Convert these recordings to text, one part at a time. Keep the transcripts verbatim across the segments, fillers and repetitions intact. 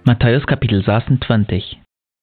Matthäus Kapitel sechsundzwanzig.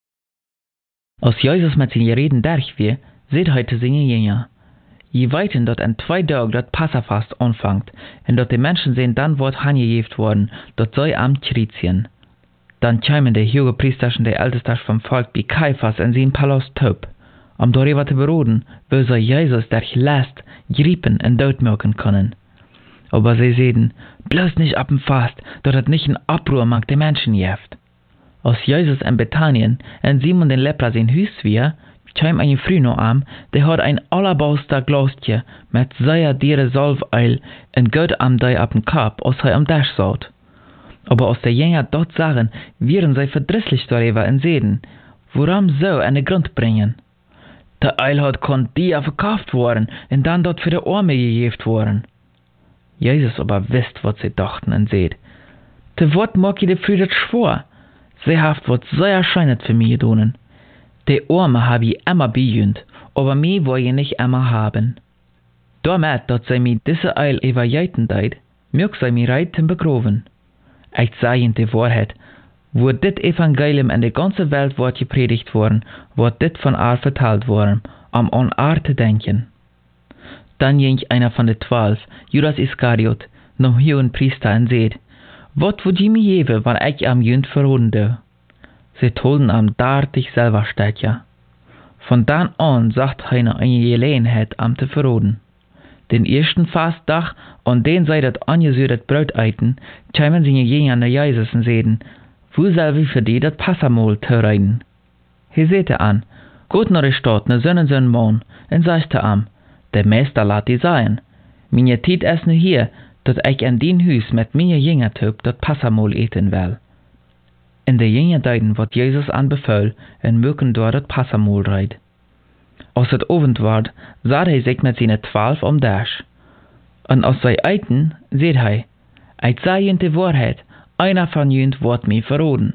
Als Jesus mit seinen Reden durch war, seht heute seine Jünger. Je weiten dort an zwei Tagen das Passafast anfängt, und dort die Menschen sehen, dann wird hingejeft worden, dort soll am Chrizien. Dann kämen die Hohepriester und die Ältesten vom Volk bei Kaiphas in seinen Palast top, um darüber zu beraten, wo sie Jesus durch Last gripen und tot machen können. Aber sie sehen, bloß nicht ab dem Fast, dort hat nicht ein Abruhr mag die Menschen jeft. Als Jesus in Bethanien und Simon den Lepra sein Hüs war, kam eine Frau noch an, die hat ein Alabaster Glasje mit sehr diere Salveil und Gott am Dei ab dem Kopf, als er am Tisch saß. Aber als die Jünger dort sagen, wären sie verdrisslich darüber und sehen, warum so eine Grund bringen. Der Eil hat kon dir verkauft worden und dann dort für die Arme gegeben worden. Jesus aber wisst, was sie dachten und seht. De Wort mag ich die Frau das schwor. Sie haft wat sehr erscheinet für mich gedonen. Die Arme hab ich immer bejünt, aber mich will ich nicht immer haben. Damit, dass sie mir diese Eil evaluieren deit, mög sie mir reiten begraven. Ich sage ihnen die Wahrheit, wo dit Evangelium in die ganze Welt wird gepredigt worden, wird dit von Ar verteilt worden, um an Ar zu denken. Dann ging einer von den zwölf, Judas Iskariot, noch hohen Priester und seht, wat würd je mir geben, wann ich am Jünd verroden do? Sie tolden am dartig selber steht ja. Von dann an sagt einer eine Gelegenheit am zu verroden. Den ersten Fastdag, an den sei dat angesüdet Brot eiten, kämen sie Jünger nach Jesus und sehen, wo soll wir für die dat Passamol zu reiten? He sehte an, gut nach der Stadt, ne Sonne so Mann, und sagte am, der Meister lat die sein. Meine Tid ist nur hier, dat ich in den Hüs mit meine Jünger töp dat Passamol eten will. In der Jünger deuten wat Jesus anbefahl, und mögen dort dat Passamol reit. Als het Abend ward, sah er sich mit seinen zwölf am Tisch. Und als sie eiten, seht er, ich sage ihnen die Wahrheit, einer von ihnen wird mich verraten.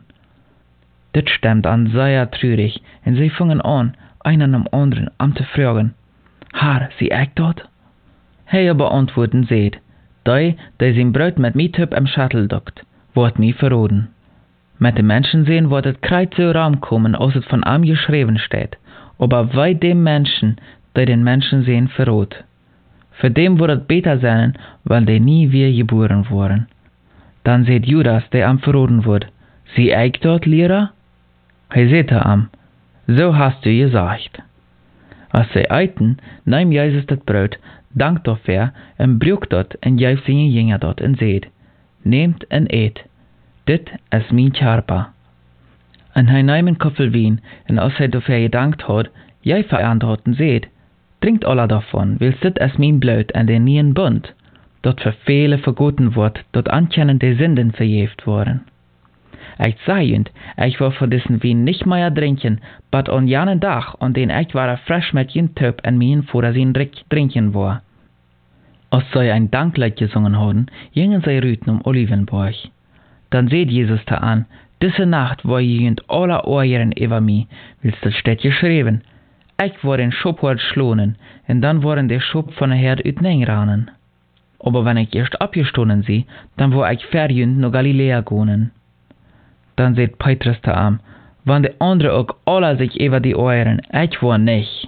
Das stimmt an sehr traurig, und sie fangen an, einen am anderen an zu fragen, Herr, sie echt dort? He aber antworten seht, die, die sein Brot mit mir töp am Schädel dockt, wird mich verraten. Mit den Menschen sehen, wird es kreuz so Raum kommen, als es von ihm geschrieben steht, aber weit dem Menschen, die den Menschen sehen, verrot. Für dem wird es besser sein, weil die nie wieder geboren wurden. Dann seht Judas, der am verroten wird, sie echt dort, Lehrer? He seht er am, so hast du gesagt. Als sie eiten, nahm Jesus das Brot, dankt dafür, und brüch dort, und gab seine Jünger dort, und seht, nehmt und et, dit ist mein Körper. Und er nahm einen Köffel Wein, und als er dafür gedankt hat, jij verantworten seht, trinkt alle davon, weil dit ist mein Blut an den neuen Bund, dort für viele vergoten wird, dort ankennen die Sünden verjäft worden. Ich sage ihnen, ich will von diesen Wein nicht mehr trinken, but an jenen Tag, an den ich war frisch mit jen Töp an mir vor er ihn trinken war. Als sie ein Danklied gesungen haben, gingen sie rüten um Olivenberg. Dann seht Jesus da an, diese Nacht war jünd alle Ohren über mich, willst das steht geschrieben. Ich war den Schubhort schlonen, und dann waren die Schub von der Herd ütnengranen. Aber wenn ich erst abgestohlen sie, dann war ich verjünd nach Galiläa gonen. Dann seht Petrus da an, wann die andere auch alle sich über die Ohren, ich war nicht.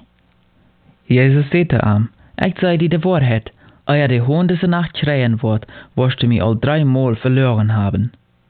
Jesus seht da an, ich sei dir die Wahrheit, euer die Hohn diese Nacht schreien wird, wirst du mich all dreimal verloren haben.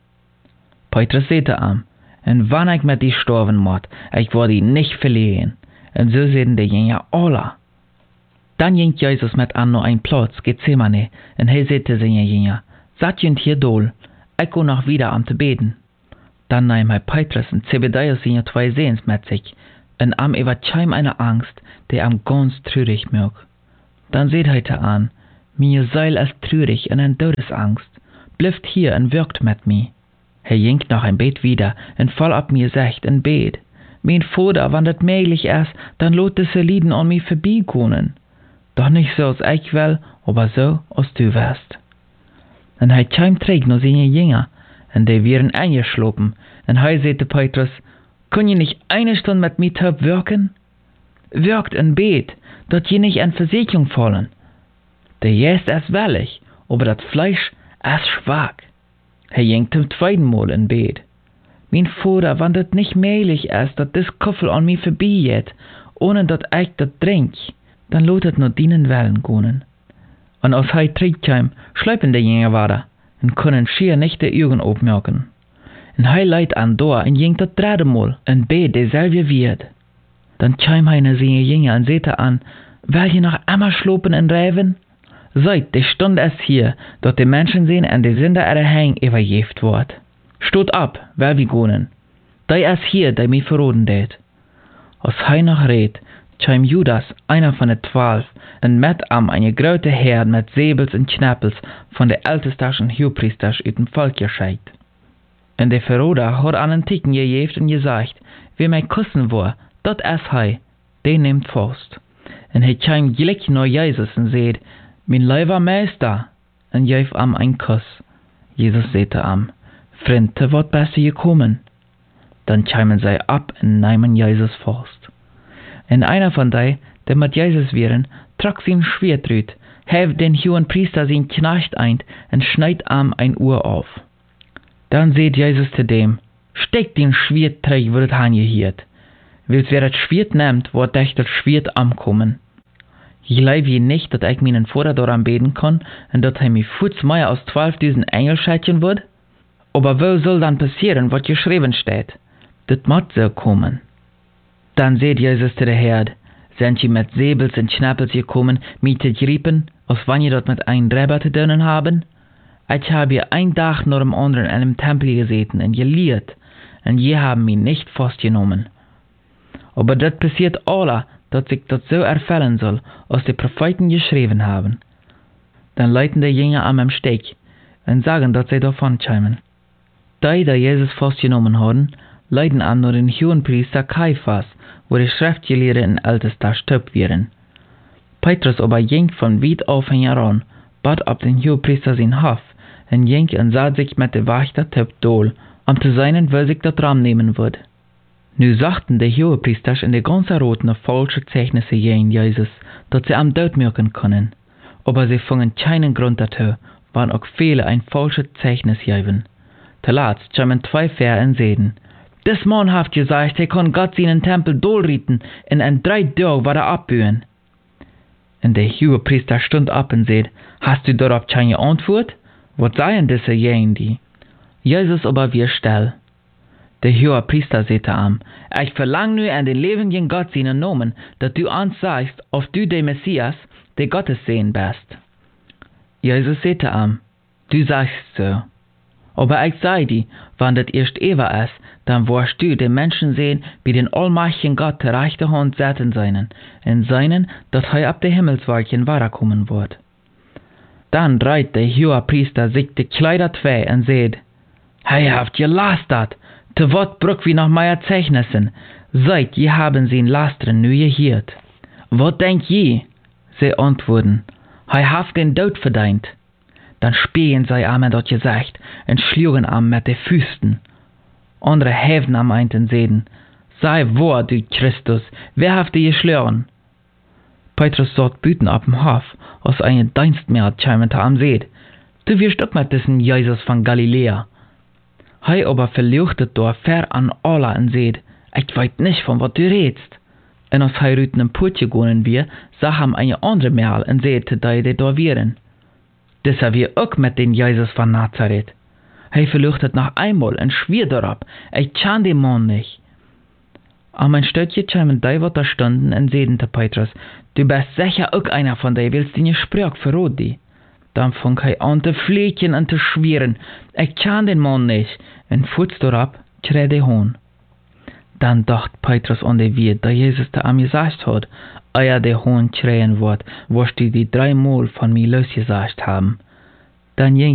Petrus seht da an, und wann ich mit die sterben muss, ich werde die nicht verlieren. Und so sehen die Jünger alle. Dann ging Jesus mit an noch ein Platz, Gethsemane, und er sagte seine Jünger, seid jünd hier dol, ich go noch wieder am zu beten. Dann nahm er Petrus und Zebedäus seine zwei Sehens mit sich, und am über Scheim eine Angst, die am ganz traurig mög. Dann seht heute an, mir Seil ist traurig und ein Todesangst, blifft hier und wirkt mit mir. Er ging noch ein Bet wieder und fall ab mir secht und bet. Mein Vater, wann das möglich ist, dann lot diese Lieden an mir vorbeikommen. Doch nicht so als ich will, aber so als du wirst. Und er kam trägt noch seine Jünger, und die wären eingeschlafen, und er sagte Petrus, kann je nicht eine Stunde mit mir töp wirken? Wirkt und bet, dass je nicht an Versicherung fallen. Der Jäst ist wellig, aber das Fleisch ist schwach. Er ging zum zweiten Mal in Bet. Mein Vater, wenn das nicht möglich ist, dass das Kuffel an mir vorbeigeht, ohne dass ich das trink, dann lot het nur dienen Wellen gehen. Und als hij terugkwam, schleipen de Jünger weiter und können schier nicht die Augen aufmerken. Und hij leidt an door en ging dat derde Mal en bet dezelfde Wied. Dann kwam hij naar zijn Jünger en zette an, will je noch immer schlopen en rijven? Seid, die Stunde ist hier, dat die Menschen sehen en die Sünder ihre Hang überjeft wordt. Stot ab, will wir gehen. Die ist hier, die mich verroden det. Als hij noch redt, kwam Judas, einer von den Zwölf, en met am eine grote Herd mit Säbels und Knappels von der Ältesters und Hohepriesters uit dem Volk gescheit. En der Verroder hat an den Ticken gejeft und gesagt, wer mich kussen will, dat ist hij, den nimmt fast. En hij kwam gleich nach Jesus und sagt, mein lieber Meister, en gaf am ein Kuss. Jesus sagte am, Freund, te wat bist du gekommen? Dann kamen sie ab und nahmen Jesus fast. En einer von die, der mit Jesus wären, trug sein Schwert rüt, hef den hohen Priester sein Knecht ein und schneid am ein Uhr auf. Dann seht Jesus zu dem, steck den Schwert trug, wird han gehiert. Willst wer das Schwert nimmt, wird dich das Schwert ankommen. Ich glaub je nicht, dass ich meinen Vater daran beten kann und dass er mich futs mehr als zwölftausend Engel schätzen wird? Aber wo soll dann passieren, was geschrieben steht? Das muss so kommen. Dann seht Jesus zu der Herd, sind sie mit Säbels und Schnappels gekommen, mich zu griepen, als wenn ihr dort mit einem Räber zu tun haben? Ich habe hier ein Tag nach dem anderen in einem Tempel gesessen und gelehrt, und je haben mich nicht festgenommen. Aber das passiert alle, dass sich das so erfüllen soll, als die Propheten geschrieben haben. Dann leiten die Jünger an am Steg und sagen, dass sie davon kämen. Die, die Jesus festgenommen haben, leiten an nur den Hohenpriester Kaiphas, wo die Schriftgelehrten und Ältesten stirbt wären. Petrus aber ging von weit auf heran, bat ab den Hohenpriester sein Hof, und ging und sah sich mit der Wächter Typ dohl, um zu seinen, weil sich das Raum nehmen würde. Nu sagten die Hohepriester in der ganzen Roten falsche Zeichnisse gegen Jesus, dass sie am Tod merken können. Aber sie fingen keinen Grund dazu, waren auch viele ein falsches Zeichnis geben. Zuletzt kamen zwei Vers und sehen, das Mann hat gesagt, er kann Gott seinen Tempel dolrieten und in drei Tagen war er abbühen. Und der Hohepriester stund ab und sagt, hast du darauf keine Antwort? Was seien diese gegen die? Jesus aber wir still. Der Hohepriester sagte ihm, ich verlang nu an den lebendigen Gott seinen Namen, dass du uns sagst, ob du der Messias, der Gottes Sohn bist. Jesus sagte ihm, du sagst so. Aber ich sage dir, wenn das erst Eva ist, dann wirst du den Menschen sehen, wie den allmächtigen Gott der rechte Hand setzen seinen, in seinen, dass er ab der Himmelswolken weiterkommen wird. Dann dreht der Hohepriester sich die Kleider zwei und sagt, hey, habt ihr lastet, zu wat brück wie nach meiner Zeichnissen, seid, je haben sie in Lastren nu gehört. Wat denkt je? Sie antworten, hei haft den Tod verdient. Dann spähen sie am dort gesagt und schlugen am mit den Füßen. Andere häven am einen sehen, sei wahr, du Christus, wer haft dir geschlagen? Petrus sagt büten ab dem Hof, als eine Dienstmägd kämen am seht, du wirst auch mit diesen Jesus von Galiläa. Hei aber verluchtet dort fair an alle und seht, ich weiß nicht, von was du redst. Und als hei rüten im Putje gehen wir, sah ham eine andere Mägd und seht, die die da wären. Das haben wir auch mit den Jesus von Nazareth. Hei verluchtet noch einmal und schwier darauf, ich kann den Mann nicht. Am ein Stöckchen kämen die, was da stunden, und sehen zu Petrus, du bist sicher auch einer von denen, willst den Sprach verrot die. Dann fang hij an te fliegen und zu schweren, ich kann den Mann nicht, und futs darauf, kreh de Hohn. Dann dacht Petrus an die Wied, da Jesus da am gesagt hat, euer der Hohn krähen wird, wirst du die dreimal von mir losgesagt haben. Dann ging